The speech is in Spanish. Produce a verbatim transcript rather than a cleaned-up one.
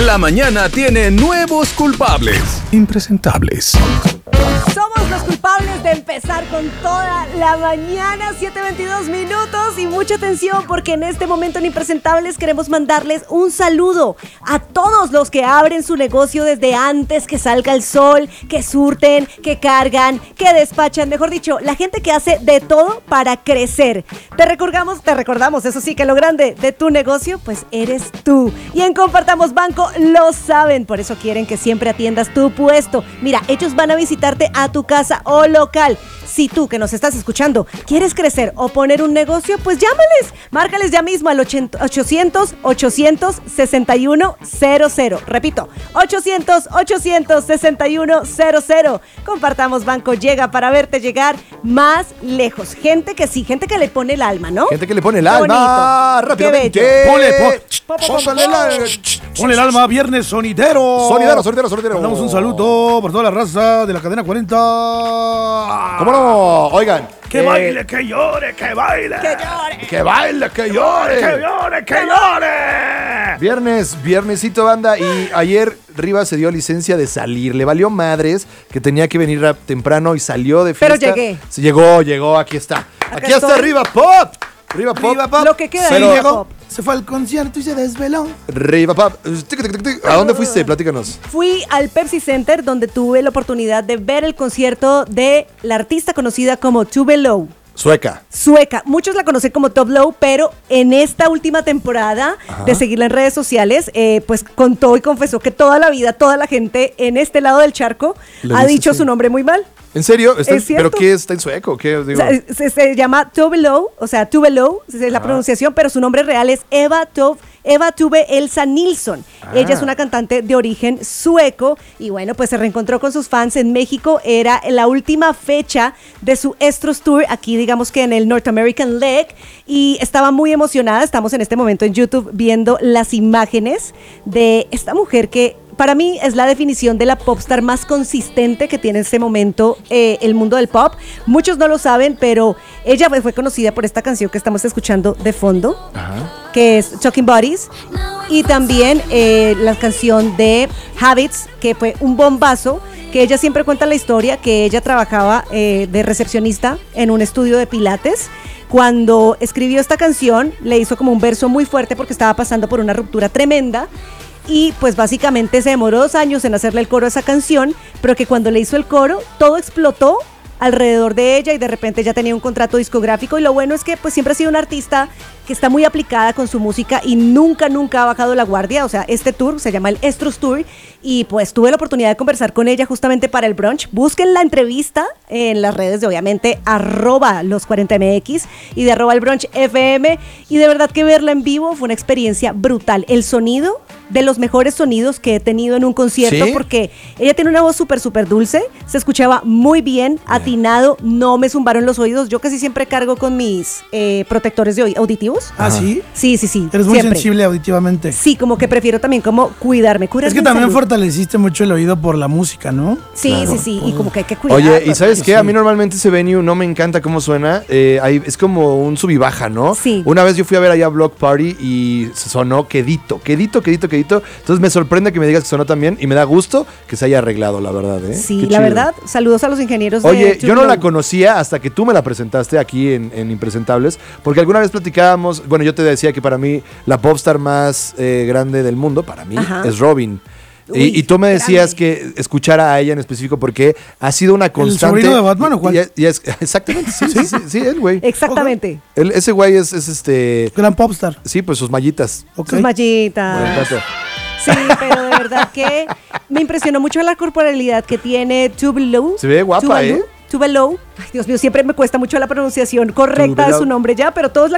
La mañana tiene nuevos culpables. Impresentables. Somos los culpables de empezar con toda la mañana, siete veintidós minutos, y mucha atención porque en este momento en Impresentables queremos mandarles un saludo a todos los que abren su negocio desde antes que salga el sol, que surten, que cargan, que despachan, mejor dicho, la gente que hace de todo para crecer. Te recordamos, te recordamos, eso sí, que lo grande de tu negocio, pues eres tú. Y en Compartamos Banco lo saben, por eso quieren que siempre atiendas tu puesto. Mira, ellos van a visitarte a tu casa o local. Si tú que nos estás escuchando quieres crecer o poner un negocio, pues llámales, márcales ya mismo al ochocientos, ochocientos sesenta y uno cero cero. Repito, ochocientos, ochocientos sesenta y uno cero cero. Compartamos Banco llega para verte llegar más lejos. Gente que sí, gente que le pone el alma, ¿no? Gente que le pone el Qué alma. bonito. Rápidamente. Qué Ponle, pon, Po, po, po, Póngale el alma. ponle el alma, viernes sonidero. Sonidero, sonidero, sonidero. Mandamos un saludo por toda la raza de la cadena cuarenta. ¿Cómo no? Oigan. Que eh, baile, que llore, que baile. Que llore. Que baile, que Que llore. llore, que llore. Viernes, viernesito, banda. Y ayer Rivas se dio licencia de salir. Le valió madres que tenía que venir temprano y salió de fiesta. Pero llegué. Sí, llegó, llegó, aquí está. Acá Aquí está estoy. Riva Pop. Riva Pop. Riva Pop. Lo que queda Pero- de Llegó, Pop. se fue al concierto y se desveló. Riva Pop. Tic, tic, tic, tic. ¿A dónde fuiste? Platícanos. Fui al Pepsi Center donde tuve la oportunidad de ver el concierto de la artista conocida como Tove Lo. Sueca. Sueca, muchos la conocen como Top Low, pero en esta última temporada de seguirla en redes sociales, eh, pues contó y confesó que toda la vida, toda la gente en este lado del charco Le ha dice dicho así. su nombre muy mal. ¿En serio? ¿Está- ¿Es cierto? ¿Pero qué está en sueco? ¿Qué digo? O sea, se, se llama Tove Lo, o sea, Tove Lo, esa es la pronunciación, pero su nombre real es Eva Tove, Eva Tove Elsa Nilsson. Ella es una cantante de origen sueco y bueno, pues se reencontró con sus fans en México. Era la última fecha de su Estros Tour, aquí digamos que en el North American Leg, y estaba muy emocionada. Estamos en este momento en YouTube viendo las imágenes de esta mujer que para mí es la definición de la popstar más consistente que tiene en este momento eh, el mundo del pop. Muchos no lo saben, pero ella fue, fue conocida por esta canción que estamos escuchando de fondo, que es Talking Bodies, y también eh, la canción de Habits, que fue un bombazo, que ella siempre cuenta la historia, que ella trabajaba eh, de recepcionista en un estudio de pilates. Cuando escribió esta canción, le hizo como un verso muy fuerte porque estaba pasando por una ruptura tremenda. Y pues básicamente se demoró dos años en hacerle el coro a esa canción, pero que cuando le hizo el coro, todo explotó alrededor de ella y de repente ya tenía un contrato discográfico. Y lo bueno es que pues siempre ha sido una artista que está muy aplicada con su música y nunca, nunca ha bajado la guardia. O sea, este tour se llama el Estros Tour y pues tuve la oportunidad de conversar con ella justamente para el brunch. Busquen la entrevista en las redes de obviamente arroba los cuarenta M X y de arroba el brunch F M, y de verdad que verla en vivo fue una experiencia brutal. El sonido, de los mejores sonidos que he tenido en un concierto, ¿Sí? porque ella tiene una voz súper, súper dulce, se escuchaba muy bien, atinado, no me zumbaron los oídos. Yo casi siempre cargo con mis eh, protectores de oí- auditivos. ¿Ah, sí? Sí, sí, sí. Eres muy siempre. sensible auditivamente. Sí, como que prefiero también como cuidarme, cuidarme Es que en también salud. fortaleciste mucho el oído por la música, ¿no? Sí, Claro. sí, sí, y como que hay que cuidar. Oye, ¿y sabes sí. qué? A mí normalmente ese venue no me encanta cómo suena. Eh, ahí es como un sub y baja, ¿no? Sí. Una vez yo fui a ver allá Block Party y sonó quedito, quedito, quedito, quedito. Entonces me sorprende que me digas que sonó tan bien y me da gusto que se haya arreglado, la verdad, ¿eh? Sí, Qué la chido. verdad, saludos a los ingenieros de Oye, yo no Tube la Lo. conocía hasta que tú me la presentaste aquí en, en Impresentables, porque alguna vez platicábamos, bueno, yo te decía que para mí la popstar más eh, grande del mundo, para mí, Ajá. es Robin. Uy, y, y tú me decías grande. que escuchara a ella en específico porque ha sido una constante. sobrino de Batman o cuál? Y es- y es- exactamente, sí, sí, sí, sí, él, güey. Exactamente. Él- ese güey es, es este, Gran popstar. sí, pues sus mallitas. Ok. Sus mallitas. Buen dato. Sí, pero de verdad que me impresionó mucho la corporalidad que tiene Tove Lo. Se ve guapa, Tove Lo, ¿eh? Tove Lo. Ay, Dios mío, siempre me cuesta mucho la pronunciación correcta Tove de Lo. su nombre ya, pero todos la